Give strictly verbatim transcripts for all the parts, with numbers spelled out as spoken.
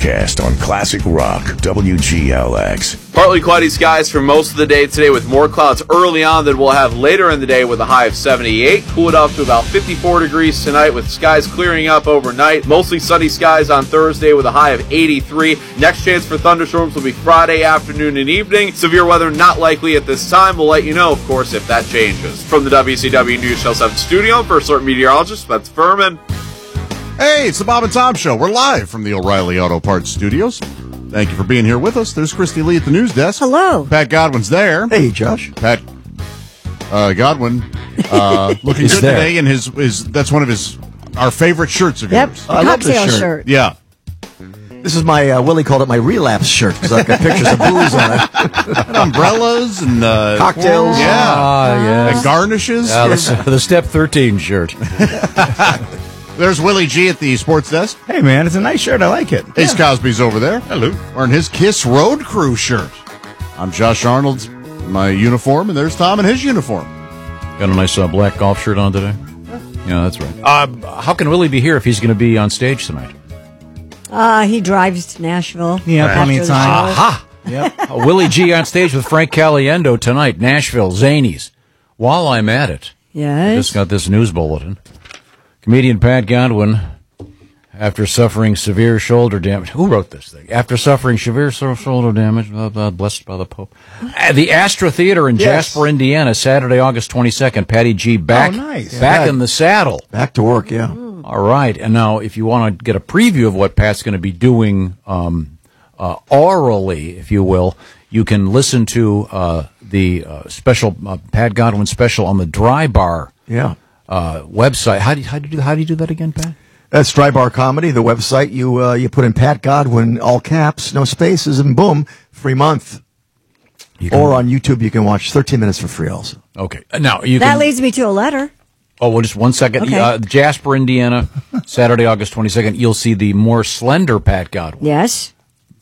Cast on Classic Rock, W G L X. Partly cloudy skies for most of the day today with more clouds early on than we'll have later in the day with a high of seventy-eight. Cool it off to about fifty-four degrees tonight with skies clearing up overnight. Mostly sunny skies on Thursday with a high of eighty-three. Next chance for thunderstorms will be Friday afternoon and evening. Severe weather not likely at this time. We'll let you know, of course, if that changes. From the W C W News Channel seven studio, First Alert meteorologist Beth Furman. Hey, it's the Bob and Tom Show. We're live from the O'Reilly Auto Parts Studios. Thank you for being here with us. There's Christy Lee at the news desk. Hello. Pat Godwin's there. Hey, Josh. Pat uh, Godwin uh, looking good there. today, and his, his that's one of his our favorite shirts of Yep. yours. I love this Cocktail shirt. shirt. Yeah. This is my, uh, Willie called it my relapse shirt because I've got pictures of booze on it. And umbrellas and uh, Cocktails. Yeah. Ah, yes. And garnishes. Uh, the, the Step thirteen shirt. There's Willie G at the sports desk. Hey, man, it's a nice shirt. I like it. Ace Cosby's over there. Hello. Wearing his Kiss Road Crew shirt. I'm Josh Arnold, my uniform, and there's Tom in his uniform. Got a nice uh, black golf shirt on today. Yeah, that's right. Uh, how can Willie be here if he's going to be on stage tonight? Uh, he drives to Nashville. Yeah, plenty of after the time. show. Aha! Yep. Uh, Willie G on stage with Frank Caliendo tonight, Nashville, Zanies. While I'm at it, I Yes. just got this news bulletin. Comedian Pat Godwin, after suffering severe shoulder damage. Who wrote this thing? After suffering severe shoulder damage, blah, blah, blessed by the Pope. At the Astra Theater in Yes. Jasper, Indiana, Saturday, August twenty-second. Patty G back, Oh, nice. back Yeah. in the saddle. Back to work, yeah. All right. And now, if you want to get a preview of what Pat's going to be doing um, uh, orally, if you will, you can listen to uh, the uh, special uh, Pat Godwin special on the Dry Bar Yeah. uh, website. How do you, how do you do how do you do that again, Pat? That's Dry Bar Comedy, the website. You uh, you put in Pat Godwin, all caps, no spaces, and boom, free month. You can- Or on YouTube, you can watch thirteen minutes for free also. Okay. Now you That can. leads me to a letter. Oh, well, just one second. Okay. Uh, Jasper, Indiana, Saturday, August twenty-second. You'll see the more slender Pat Godwin Yes.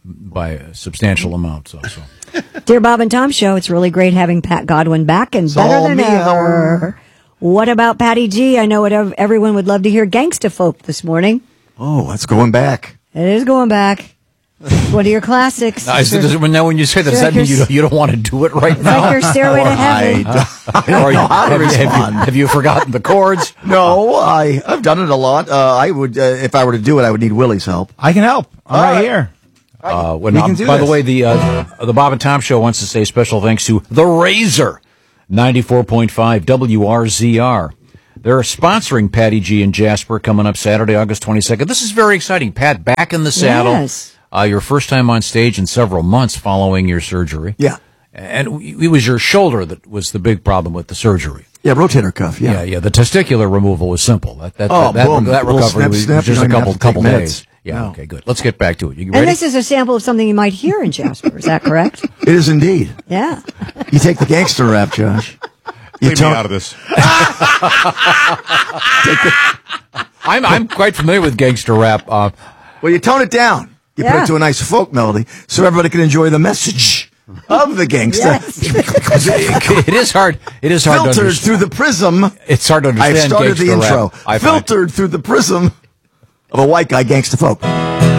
by a substantial amount. So, so. Dear Bob and Tom Show, it's really great having Pat Godwin back and better all than me, ever. Howard. What about Patty G? I know what ev- everyone would love to hear Gangsta Folk this morning. Oh, that's going back. It is going back. One of your classics. Now, is it- does it- now, when you say that, does that mean you don't, you don't want to do it right It's now? like your stairway to heaven. I, I Or don't know how to have, you, have, you, respond. have you forgotten the chords? No, I, I've done it a lot. Uh, I would, uh, if I were to do it, I would need Willie's help. I can help. I'm All right, right. here. Uh, when, We um, can do by the this. way, the uh, the Bob and Tom Show wants to say special thanks to The Razor, ninety-four point five W R Z R. They're sponsoring Patty G and Jasper coming up Saturday, August twenty-second. This is very exciting. Pat, back in the saddle. Yes. Uh, your first time on stage in several months following your surgery. Yeah. And it was your shoulder that was the big problem with the surgery. Yeah, rotator cuff, yeah. Yeah, yeah. The testicular removal was simple. That that Oh, that, boom. that Little recovery snap, was snap. just You a don't even couple have to take couple meds. days. Yeah. No. Okay. Good. Let's get back to it. You And ready? this is a sample of something you might hear in Jasper. Is that correct? It is indeed. Yeah. You take the gangster rap, Josh. You Leave me tone- out of this. I'm I'm quite familiar with gangster rap. Uh, Well, you tone it down. You put Yeah. it to a nice folk melody so everybody can enjoy the message of the gangster. Yes. it is hard. It is hard to Filtered understand. through the prism. It's hard to understand. I've started the gangster intro. rap, I find. Filtered through the prism of a white guy gangster folk.